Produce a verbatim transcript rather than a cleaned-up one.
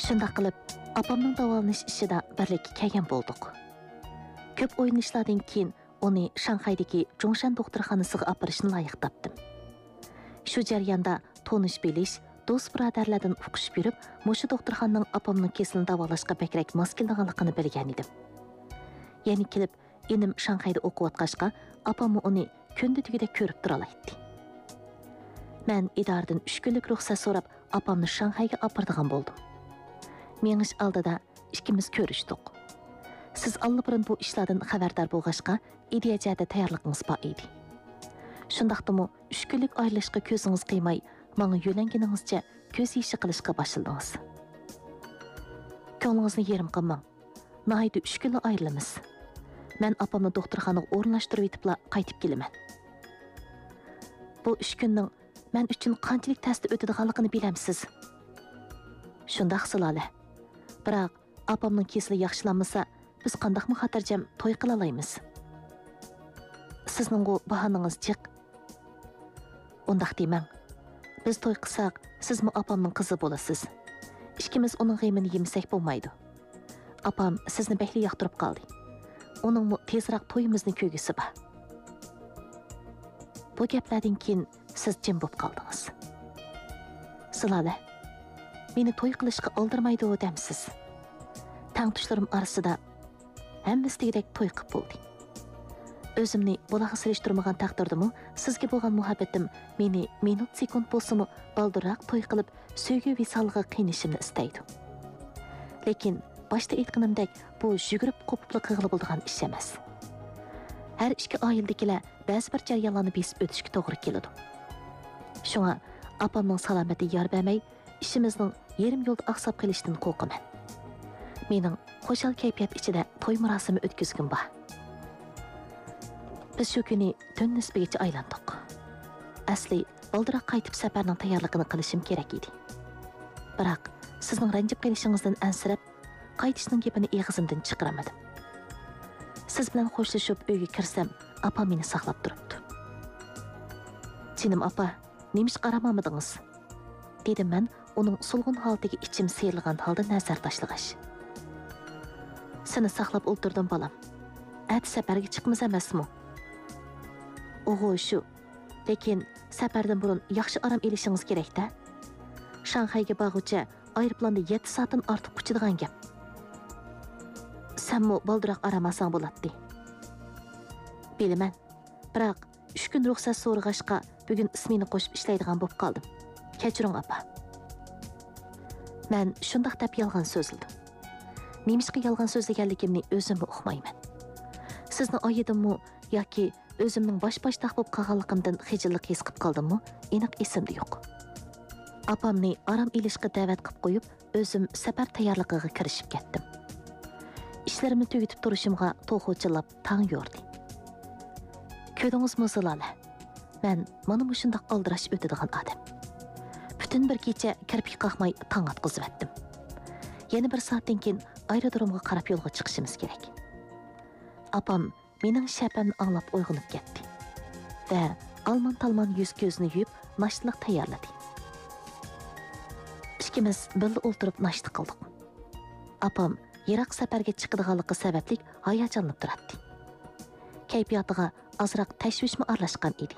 Şundaq qilib, apamның davolanish ishida birlikka kelgan bo'ldik. Ko'p o'yinishlardan keyin uni Shanxaydagi Zhongshan doktorxonasiga apirishni loyiq topdim. Shu jarayonda tonish bilish, do'st birodarlardan o'qishib yurib, mushu doktorxonaning apamning kasalini davolashga bakrak mos kelganligini bilgan edim. Yana kelib, enim Shanxayda o'qiyotgachqa, apam uni kunda tugida ko'rib tura oladi. Men idoradan uch kunlik ruxsat so'rab, apamni Shanxayga apirdigan bo'ldim. Menish oldida ikkimiz ko'rishdik. Siz allabirun bu ishlardan xabardor bo'lg'achqa, ideyajada tayyorligingiz bor edi. Shundaqdimi, uch kunlik ayrilishga ko'zingiz qiymay, menga yo'langaningizcha ko'z yishi qilishga boshladingiz. Ko'nglingizni yerim qilmang. Nahayda uch kunlik ayrilamiz. Men apamni doktorxonaga o'rinlashtirib etibla qaytib kelaman. Bu uch kunning men uchun qanchalik ta'sir o'tadiganligini bilamsiz. Shundaq Silala. Biroq apamning kesili yaxshilanmasa, biz qandaqmi xotirjam to'y qila olamiz. Sizning bu bahoningiz jiq. Undaq demang. Biz to'y qilsak, sizmi apamning qizi bo'lasiz. Ikkimiz uning g'amini yemasak bo'lmaydi. Apam sizni bekli yoqtirib qoldi. Uning tezroq to'yimizni ko'gisi bor. Bu gaplardan keyin siz jim bo'lib qoldingiz. Silala, meni to'y qilishga oldirmaydi odamsiz. Tangtushlarim orasida hammasidek to'y qilib bo'ldi. O'zimni bolaga silishtirmagan taqdirdimi, sizga bo'lgan muhabbatim meni minut sekund bo'lsa-mu baldirroq to'y qilib, sevgi visolga qiynishimni istaydi. Lekin boshda aytganimdek, bu yugurib qo'pib qilib bo'ladigan ish emas. Har ikki oildagilar ba'zi bir jarayonlarni besib o'tishga to'g'ri keladi. Shunga apamning salomati yor bermay, ishimizning yarim yo'lda oqsab qolishidan qo'rqaman. Mening xo'shal kayfiyat ichida to'y marosimi o'tkazgim bor. Biz shu kuni tun nisbigacha aylandik. Asli baldiroq qaytib safarning tayyorligini qilishim kerak edi. Biroq sizning ranjib qolishingizdan ansirab, qaytishning gapini eg'izimdan chiqaramadim. Siz bilan xo'shlashib uyga kirsam, apam meni saqlab turibdi. "Jinim apa, nemish qaramadingiz?" dedim men uning sulg'un holatiga ichim seyilgan holda nazar tashlag'ach. "Seni saqlab o'ltirdim bolam. At safarga chiqmiz emasmi?" "O'g'o shu. Lekin safardan burun yaxshi orom elishingiz kerak-da. Shanxayga borguncha aeroplanda yetti soatdan ortiq uchadigan gap. Senmi baldiroq aramasang bo'ladi." "Bilaman. Biroq uch kun ruxsat so'rag'achqa bugun ismini qo'shib ishlaydigan bo'lib qoldim. Kechiring apa." Men shundaq deb yolg'on so'zildim. Nemishqa yolg'on so'zlaganligimni o'zimmi uqmayman. Sizni oyidimmi yoki o'zimning bosh-boshdoq bo'lib qolganligimdan xijillik his qilib qoldimmi? Aniq esimda yo'q. Apamni orom ilishga da'vat qilib qo'yib, o'zim safar tayyorligiga kirishib ketdim. Ishlarimni tugatib turishimga to'xochilab tang yordi. Ko'rdingizmi Zilala? Men mana shundoq aldirash o'tadigan odam. Butun bir kecha kirpik qaqmay tong atqizib etdim. Yana bir soatdan keyin aerodromga qarab yo'lga chiqishimiz kerak. Apam mening shapamni anglab uyg'onib ketdi va alman-talman yuz ko'zini yuvib, nashliq tayyorladi. Ikkimiz birga o'ltirib nashti qildik. Apam yiroq safarga chiqadiganligi sababli hayajonlanib turardi. Kayfiyatiga ozroq tashvishmi aralashgan edi.